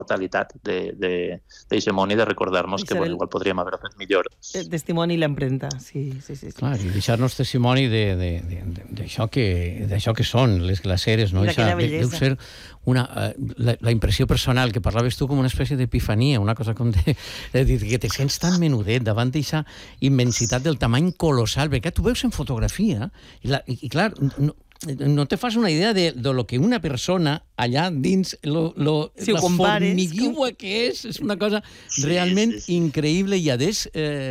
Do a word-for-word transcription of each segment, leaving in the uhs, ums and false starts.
immortalitat d'aquest món i de recordar-nos que igual podríem haver fet millor. El testimoni i l'empremta, sí, sí, sí. Clar, i deixar-nos testimoni d'això que són les glaceres, no? Deu ser la impressió personal, que parlaves tu com una espècie d'epifania, una cosa com de dir que te sents tan menudet davant d'aquesta immensitat del tamany colossal, perquè tu veus en fotografia i clar, no te fas una idea de lo que una persona allà dins, la formiguiua que és, és una cosa realment increïble. I a des,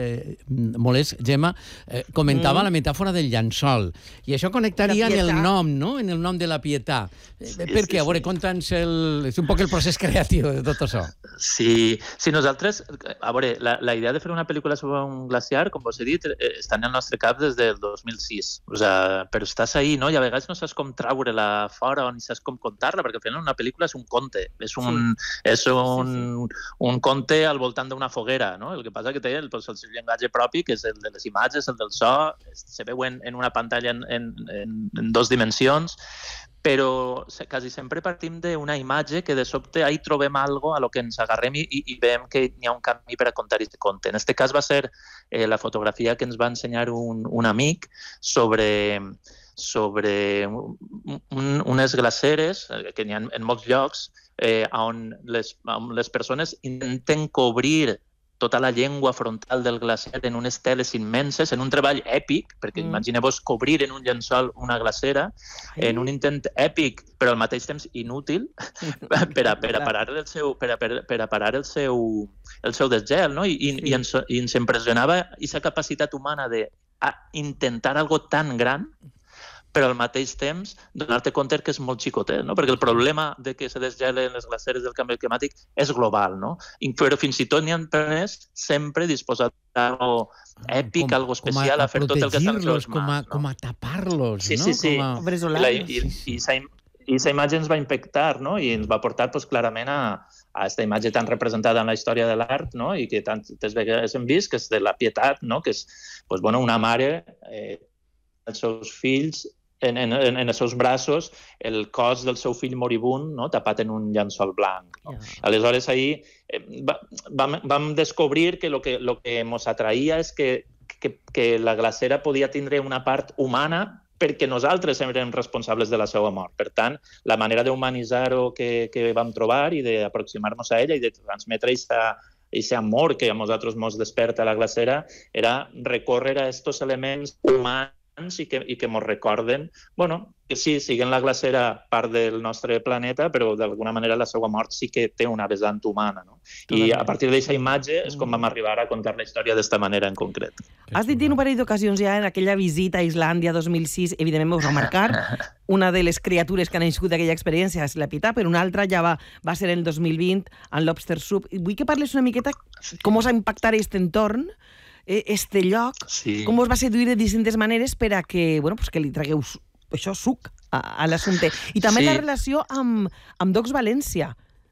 molest, Gemma, comentava la metàfora del llençol, i això connectaria en el nom, no? En el nom de la Pietat. Per què? A veure, conta'ns un poc el procés creatiu de tot això. Sí, sí, nosaltres, a veure, la idea de fer una pel·lícula sobre un glaciar, com vos he dit, està en el nostre cap des del dos mil sis. Però estàs ahí, no? I a vegades no saps com treure-la fora o ni saps com contar-la, perquè al final una pel·lícula és un conte, és un, sí. és un, sí, sí. un conte al voltant d'una foguera, no? El que passa que té el, el seu llenguatge propi, que és el de les imatges, el del so, se veu en, en una pantalla en, en, en, en dos dimensions, però quasi sempre partim d'una imatge que de sobte ahí trobem algo a lo que ens agarrem i, i veiem que hi ha un camí per a contar aquest conte. En aquest cas va ser eh, la fotografia que ens va ensenyar un, un amic sobre... sobre un, unes glaceres que n'hi ha en molts llocs eh, on, les, on les persones intenten cobrir tota la llengua frontal del glaciar en unes teles immenses, en un treball èpic, perquè mm. imagineu-vos cobrir en un llençol una glacera, Ai. en un intent èpic, però al mateix temps inútil, per a, per a parar el seu, per a, per, per a parar el seu, el seu desgel, no? I, i, sí. i, ens, i ens impressionava aquesta capacitat humana de intentar algo tan gran, però al mateix temps donar-te compte que és molt xicotet, no? Perquè el problema de que se desgelen les glaceres del canvi climàtic és global, no? Però fins i tot n'hi ha empreses sempre disposat a algo èpic, com, algo especial, a, a, a fer tot el que està en les seves mans. A, no? Com a tapar-los, sí, no? Sí, sí, com a... I, la, i, i, i aquesta imatge ens va impactar, no? I ens va portar pues, clarament a a aquesta imatge tan representada en la història de l'art, no? I que tantes vegades hem vist, que és de la Pietat, no? Que és pues, bueno, una mare, eh, els seus fills, En, en, en els seus braços el cos del seu fill moribund, no? Tapat en un llençol blanc. No? Yeah. Aleshores, ahir eh, va, vam, vam descobrir que el que, lo que ens atraïa és que, que, que la glacera podia tindre una part humana perquè nosaltres érem responsables de la seva mort. Per tant, la manera d'humanitzar-ho que, que vam trobar i d'aproximar-nos a ella i de transmetre aquest amor que a nosaltres ens desperta la glacera era recórrer a aquests elements humans i que, i que ens recorden, bueno, que sí, siguen la glacera part del nostre planeta, però d'alguna manera la seva mort sí que té una vessant humana, no? I a partir d'aquesta imatge és com vam arribar a contar la història d'esta manera en concret. Has dit en un parell d'ocasions ja en aquella visita a Islàndia dos mil sis, evidentment us va marcar, una de les criatures que han nascut d'aquella experiència és la Pietat, però una altra ja va, va ser el dos mil vint, en Lobster Soup. Vull que parles una miqueta com us ha impactat aquest entorn, este lloc, sí. Com us va seduir de distintes maneres per a que, bueno, pues que li tragueu això suc a, a l'assumpte. I també sí. La relació amb, amb Docs València,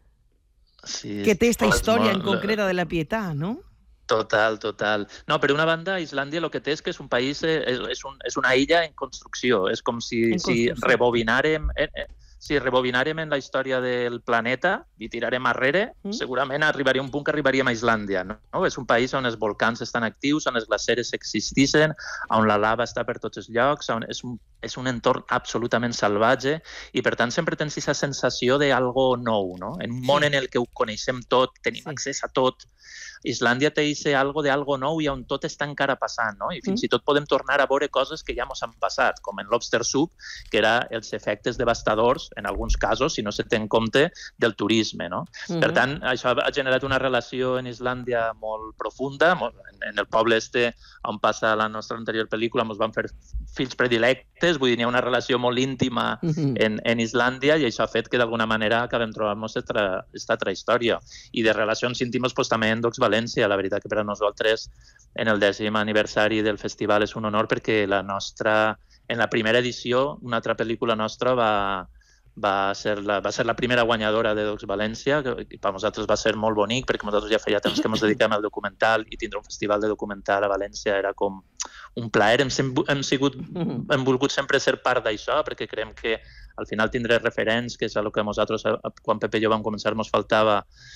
sí, que té aquesta història molt... en concreta de la Pietat, no? Total, total. No, per una banda, Islàndia el que té és que és un país, és, és, un, és una illa en construcció. És com si, si rebobinàrem... Eh, eh, Si rebobinàrem en la història del planeta i tirarem arrere, mm. segurament arribaria un punt que arribaríem a Islàndia. No? És un país on els volcans estan actius, on les glaceres existeixen, on la lava està per tots els llocs, on és un, és un entorn absolutament salvatge i, per tant, sempre tens aquesta sensació d'algo nou. No? En un món en el que ho coneixem tot, tenim sí. accés a tot, Islàndia té aquest algo de algo nou i on tot està encara passant, no? I fins mm. i tot podem tornar a veure coses que ja ens han passat, com en Lobster Soup, que era els efectes devastadors, en alguns casos, si no se té en compte, del turisme, no? Mm-hmm. Per tant, això ha generat una relació en Islàndia molt profunda. En el poble este, on passa la nostra anterior pel·lícula, ens van fer fills predilectes, vull dir, hi ha una relació molt íntima mm-hmm. en, en Islàndia i això ha fet que d'alguna manera acabem trobant-nos aquesta altra història. I de relacions íntimes, pues, també en Docs València. La veritat que per a nosaltres en el dècim aniversari del festival és un honor perquè la nostra, en la primera edició, una altra pel·lícula nostra va, va, ser la, va ser la primera guanyadora de Docs València, que per nosaltres va ser molt bonic perquè nosaltres ja feia temps que ens dediquem al documental i tindre un festival de documental a València era com un plaer. Hem, hem, sigut, hem volgut sempre ser part d'això perquè creiem que al final tindré referents, que és el que a nosaltres, quan Pepe i jo vam començar, ens faltava